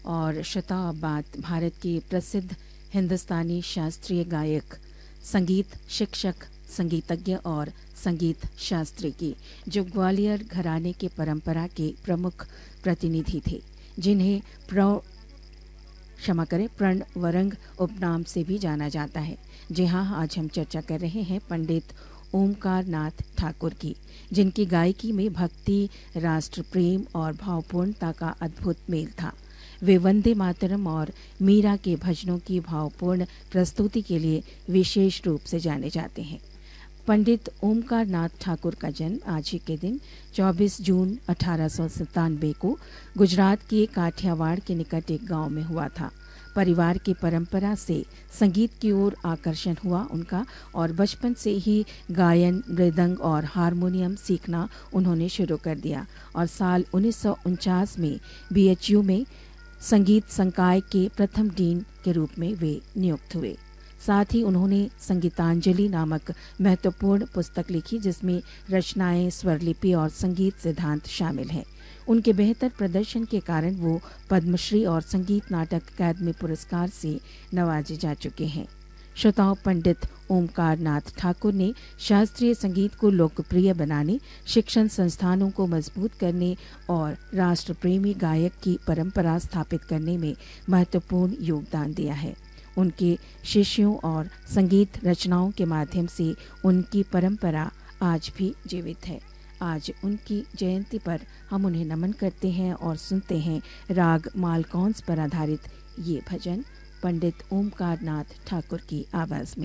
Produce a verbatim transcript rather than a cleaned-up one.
और शताब्द बाद भारत के प्रसिद्ध हिंदुस्तानी शास्त्रीय गायक, संगीत शिक्षक, संगीतज्ञ और संगीत शास्त्री की, जो ग्वालियर घराने के परंपरा के प्रमुख प्रतिनिधि थे, जिन्हें प्र क्षमा करें प्रणवरंग उपनाम से भी जाना जाता है। जी हाँ, आज हम चर्चा कर रहे हैं पंडित ओमकार नाथ ठाकुर की, जिनकी गायकी में भक्ति, राष्ट्र प्रेम और भावपूर्णता का अद्भुत मेल था। वे वंदे मातरम और मीरा के भजनों की भावपूर्ण प्रस्तुति के लिए विशेष रूप से जाने जाते हैं। पंडित ओमकार नाथ ठाकुर का जन्म आज ही के दिन चौबीस जून अठारह सौ सत्तानवे को गुजरात के काठियावाड़ के निकट एक गांव में हुआ था। परिवार की परंपरा से संगीत की ओर आकर्षण हुआ उनका और बचपन से ही गायन, मृदंग और हारमोनियम सीखना उन्होंने शुरू कर दिया और साल उन्नीस सौ उनचास में बी एच यू में संगीत संकाय के प्रथम डीन के रूप में वे नियुक्त हुए। साथ ही उन्होंने संगीतांजलि नामक महत्वपूर्ण पुस्तक लिखी, जिसमें रचनाएं, स्वरलिपि और संगीत सिद्धांत शामिल हैं। उनके बेहतर प्रदर्शन के कारण वो पद्मश्री और संगीत नाटक अकादमी पुरस्कार से नवाजे जा चुके हैं। श्रोताओं, पंडित ओमकार नाथ ठाकुर ने शास्त्रीय संगीत को लोकप्रिय बनाने, शिक्षण संस्थानों को मजबूत करने और राष्ट्र प्रेमी गायक की परंपरा स्थापित करने में महत्वपूर्ण योगदान दिया है। उनके शिष्यों और संगीत रचनाओं के माध्यम से उनकी परंपरा आज भी जीवित है। आज उनकी जयंती पर हम उन्हें नमन करते हैं और सुनते हैं राग मालकौंस पर आधारित ये भजन पंडित ओमकार नाथ ठाकुर की आवाज में।